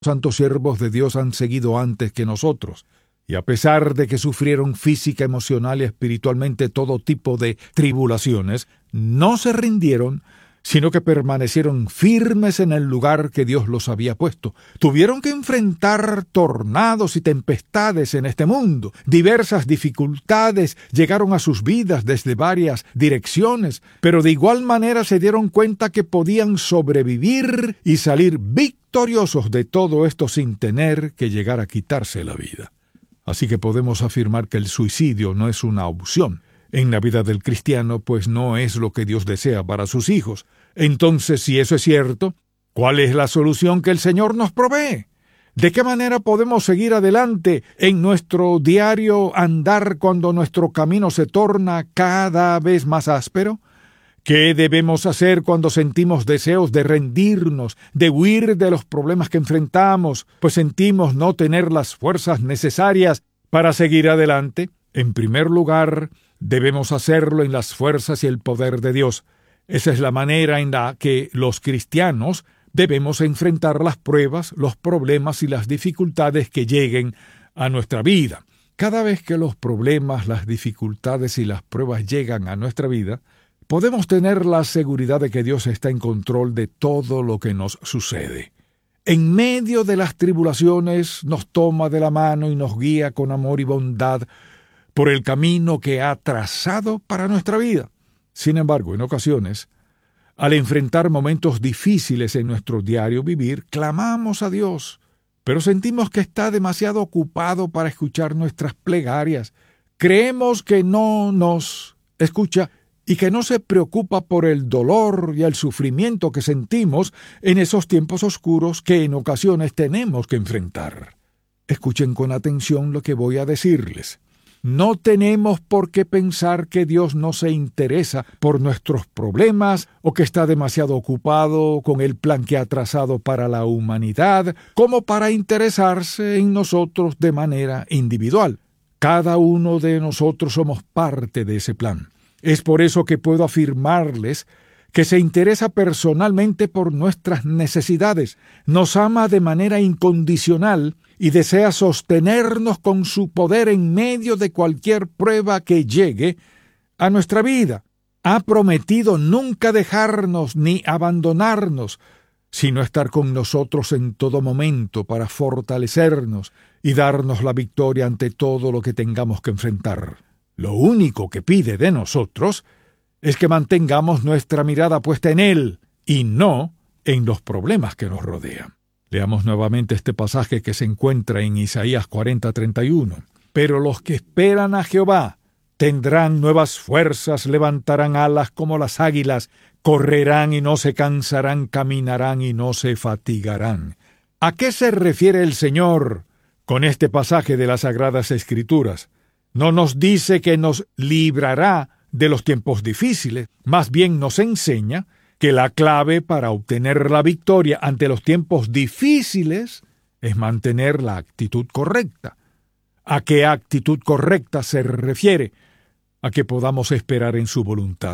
santos siervos de Dios han seguido antes que nosotros. Y a pesar de que sufrieron física, emocional y espiritualmente todo tipo de tribulaciones, no se rindieron, sino que permanecieron firmes en el lugar que Dios los había puesto. Tuvieron que enfrentar tornados y tempestades en este mundo. Diversas dificultades llegaron a sus vidas desde varias direcciones, pero de igual manera se dieron cuenta que podían sobrevivir y salir victoriosos de todo esto sin tener que llegar a quitarse la vida. Así que podemos afirmar que el suicidio no es una opción en la vida del cristiano, pues no es lo que Dios desea para sus hijos. Entonces, si eso es cierto, ¿cuál es la solución que el Señor nos provee? ¿De qué manera podemos seguir adelante en nuestro diario andar cuando nuestro camino se torna cada vez más áspero? ¿Qué debemos hacer cuando sentimos deseos de rendirnos, de huir de los problemas que enfrentamos, pues sentimos no tener las fuerzas necesarias para seguir adelante? En primer lugar, debemos hacerlo en las fuerzas y el poder de Dios. Esa es la manera en la que los cristianos debemos enfrentar las pruebas, los problemas y las dificultades que lleguen a nuestra vida. Cada vez que los problemas, las dificultades y las pruebas llegan a nuestra vida, podemos tener la seguridad de que Dios está en control de todo lo que nos sucede. En medio de las tribulaciones nos toma de la mano y nos guía con amor y bondad por el camino que ha trazado para nuestra vida. Sin embargo, en ocasiones, al enfrentar momentos difíciles en nuestro diario vivir, clamamos a Dios, pero sentimos que está demasiado ocupado para escuchar nuestras plegarias. Creemos que no nos escucha y que no se preocupa por el dolor y el sufrimiento que sentimos en esos tiempos oscuros que en ocasiones tenemos que enfrentar. Escuchen con atención lo que voy a decirles. No tenemos por qué pensar que Dios no se interesa por nuestros problemas o que está demasiado ocupado con el plan que ha trazado para la humanidad como para interesarse en nosotros de manera individual. Cada uno de nosotros somos parte de ese plan. Es por eso que puedo afirmarles que se interesa personalmente por nuestras necesidades, nos ama de manera incondicional y desea sostenernos con su poder en medio de cualquier prueba que llegue a nuestra vida. Ha prometido nunca dejarnos ni abandonarnos, sino estar con nosotros en todo momento para fortalecernos y darnos la victoria ante todo lo que tengamos que enfrentar. Lo único que pide de nosotros es que mantengamos nuestra mirada puesta en Él y no en los problemas que nos rodean. Leamos nuevamente este pasaje que se encuentra en Isaías 40:31. Pero los que esperan a Jehová tendrán nuevas fuerzas, levantarán alas como las águilas, correrán y no se cansarán, caminarán y no se fatigarán. ¿A qué se refiere el Señor con este pasaje de las Sagradas Escrituras? No nos dice que nos librará de los tiempos difíciles, más bien nos enseña que la clave para obtener la victoria ante los tiempos difíciles es mantener la actitud correcta. ¿A qué actitud correcta se refiere? A que podamos esperar en su voluntad,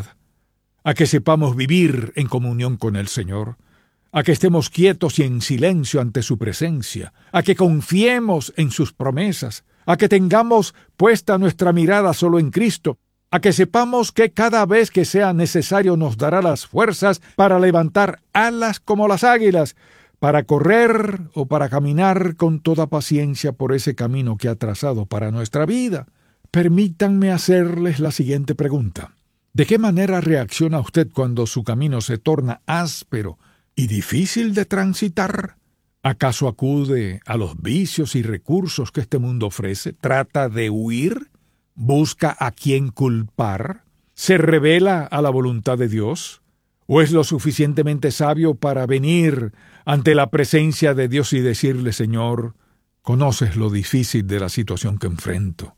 a que sepamos vivir en comunión con el Señor, a que estemos quietos y en silencio ante su presencia, a que confiemos en sus promesas, a que tengamos puesta nuestra mirada solo en Cristo, a que sepamos que cada vez que sea necesario nos dará las fuerzas para levantar alas como las águilas, para correr o para caminar con toda paciencia por ese camino que ha trazado para nuestra vida. Permítanme hacerles la siguiente pregunta. ¿De qué manera reacciona usted cuando su camino se torna áspero y difícil de transitar? ¿Acaso acude a los vicios y recursos que este mundo ofrece? ¿Trata de huir? ¿Busca a quién culpar? ¿Se revela a la voluntad de Dios? ¿O es lo suficientemente sabio para venir ante la presencia de Dios y decirle: Señor, conoces lo difícil de la situación que enfrento?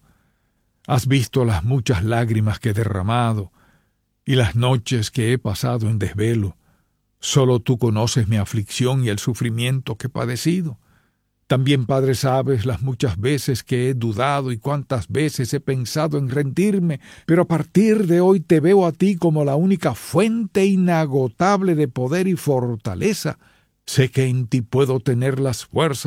Has visto las muchas lágrimas que he derramado y las noches que he pasado en desvelo. Solo tú conoces mi aflicción y el sufrimiento que he padecido. También, Padre, sabes las muchas veces que he dudado y cuántas veces he pensado en rendirme, pero a partir de hoy te veo a ti como la única fuente inagotable de poder y fortaleza. Sé que en ti puedo tener las fuerzas